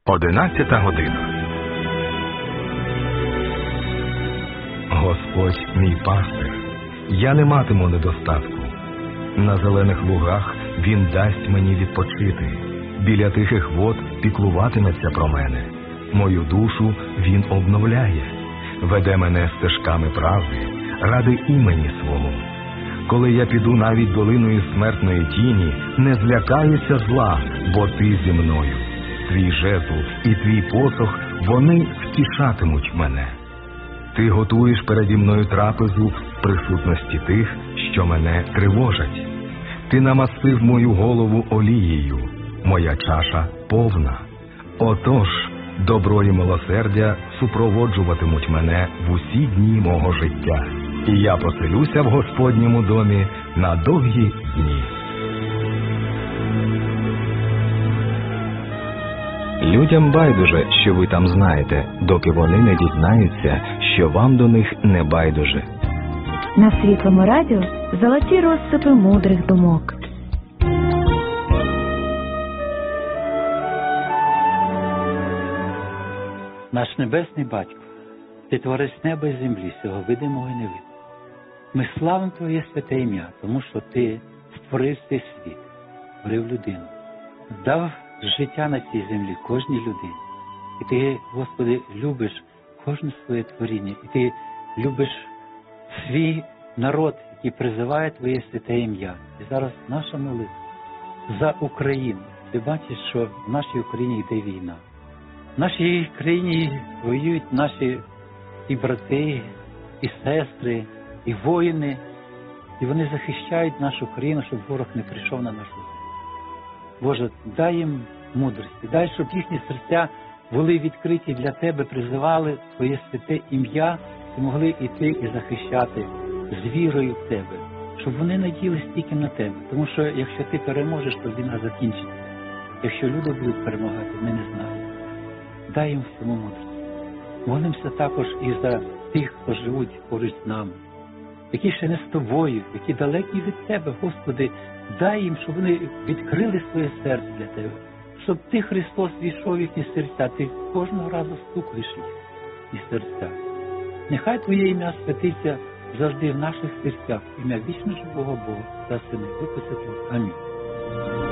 11 година. Господь мій пастир, я не матиму недостатку. На зелених лугах Він дасть мені відпочити. Біля тихих вод піклуватиметься про мене. Мою душу Він обновляє. Веде мене стежками правди, ради імені свого. Коли я піду навіть долиною смертної тіні, не злякаюся зла, бо ти зі мною. Твій жезл і твій посох, вони втішатимуть мене. Ти готуєш переді мною трапезу в присутності тих, що мене тривожать. Ти намастив мою голову олією, моя чаша повна. Отож, добро і милосердя супроводжуватимуть мене в усі дні мого життя. І я поселюся в Господньому домі на довгі дні. Людям байдуже, що ви там знаєте, доки вони не дізнаються, що вам до них не байдуже. На Світлому радіо золоті розсипи мудрих думок. Наш Небесний Батько, Ти творець неба і землі, всього видимого і невидимого. Ми славимо Твоє святе ім'я, тому що Ти створив цей світ, створив людину, дав життя на цій землі кожній людині. І Ти, Господи, любиш кожне своє творіння, і Ти любиш свій народ, який призиває Твоє святе ім'я. І зараз наша молитва за Україну. Ти бачиш, що в нашій Україні йде війна. В нашій країні воюють наші і брати, і сестри, і воїни, і вони захищають нашу країну, щоб ворог не прийшов на нашу землю. Боже, дай їм мудрості, дай, щоб їхні серця були відкриті для Тебе, призивали Твоє святе ім'я і могли йти і захищати з вірою в Тебе, щоб вони надіялись тільки на Тебе. Тому що якщо Ти переможеш, то війна закінчиться. Якщо люди будуть перемагати, ми не знаємо. Дай їм всьому мудрості. Молимося також і за тих, хто живуть поруч з нами, які ще не з Тобою, які далекі від Тебе, Господи, дай їм, щоб вони відкрили своє серце для Тебе, щоб Ти, Христос, війшов в їхні серця, Ти кожного разу стукаєш їх і серця. Нехай Твоє ім'я святиться завжди в наших серцях, ім'я вічно живого Бога та Сина Духа Святого. Амінь.